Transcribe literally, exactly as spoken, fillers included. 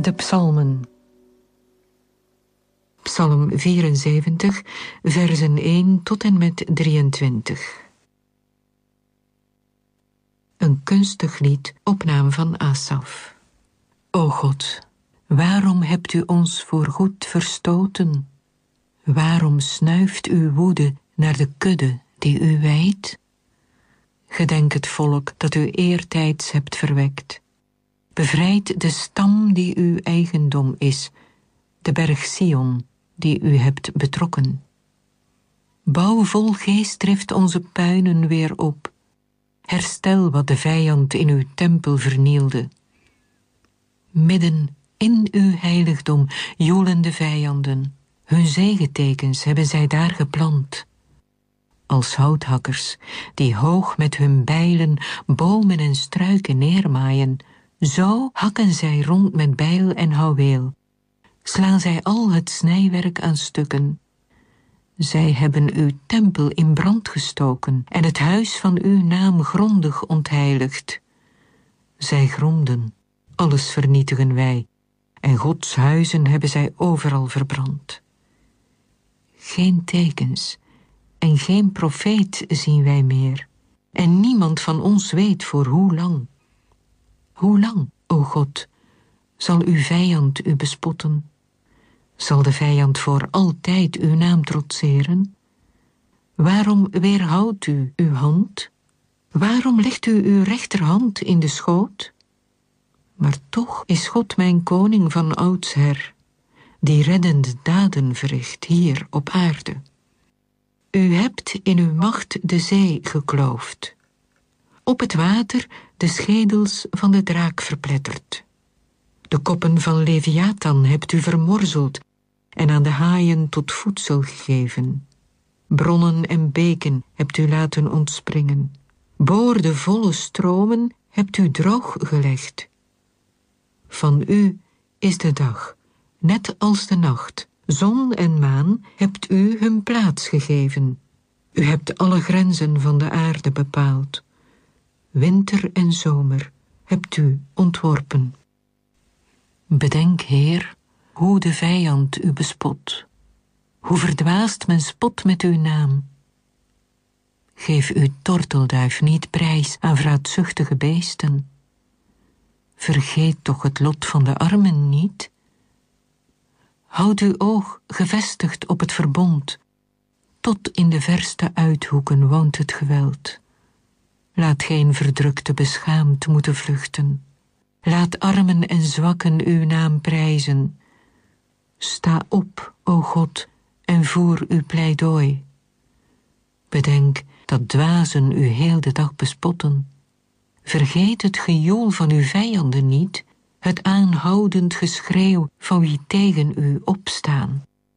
De psalmen. Psalm vierenzeventig, versen één tot en met drieëntwintig. Een kunstig lied op naam van Asaf. O God, waarom hebt u ons voorgoed verstoten? Waarom snuift uw woede naar de kudde die u wijdt? Gedenk het volk dat u eertijds hebt verwekt. Bevrijd de stam die uw eigendom is, de berg Sion die u hebt betrokken. Bouw vol geestdrift onze puinen weer op. Herstel wat de vijand in uw tempel vernielde. Midden in uw heiligdom joelen de vijanden. Hun zegetekens hebben zij daar geplant. Als houthakkers die hoog met hun bijlen bomen en struiken neermaaien, zo hakken zij rond met bijl en houweel. Slaan zij al het snijwerk aan stukken. Zij hebben uw tempel in brand gestoken en het huis van uw naam grondig ontheiligd. Zij gronden, alles vernietigen wij, en Gods huizen hebben zij overal verbrand. Geen tekens en geen profeet zien wij meer, en niemand van ons weet voor hoe lang. Hoe lang, o God, zal uw vijand u bespotten? Zal de vijand voor altijd uw naam trotseren? Waarom weerhoudt u uw hand? Waarom legt u uw rechterhand in de schoot? Maar toch is God mijn koning van oudsher, die reddende daden verricht hier op aarde. U hebt in uw macht de zee gekloofd, op het water de schedels van de draak verpletterd. De koppen van Leviathan hebt u vermorzeld en aan de haaien tot voedsel gegeven. Bronnen en beken hebt u laten ontspringen. Boordevolle stromen hebt u droog gelegd. Van u is de dag, net als de nacht. Zon en maan hebt u hun plaats gegeven. U hebt alle grenzen van de aarde bepaald. Winter en zomer hebt u ontworpen. Bedenk, Heer, hoe de vijand u bespot. Hoe verdwaasd men spot met uw naam. Geef uw tortelduif niet prijs aan vraatzuchtige beesten. Vergeet toch het lot van de armen niet. Houd uw oog gevestigd op het verbond. Tot in de verste uithoeken woont het geweld. Laat geen verdrukte beschaamd moeten vluchten. Laat armen en zwakken uw naam prijzen. Sta op, o God, en voer uw pleidooi. Bedenk dat dwazen u heel de dag bespotten. Vergeet het gejoel van uw vijanden niet, het aanhoudend geschreeuw van wie tegen u opstaan.